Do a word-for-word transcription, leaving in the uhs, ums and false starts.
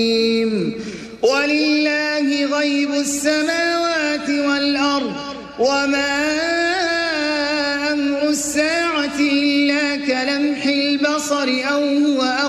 ولله غيب السماوات والأرض وما أمر الساعة إلا كلمح البصر أو هو